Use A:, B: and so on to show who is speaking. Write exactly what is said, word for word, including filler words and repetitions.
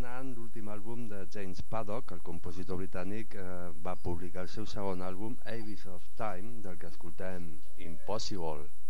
A: estrenant l'últim àlbum de James Paddock, el compositor britànic, eh, va publicar el seu segon àlbum, Abyss of Time, del que escoltem Impossible.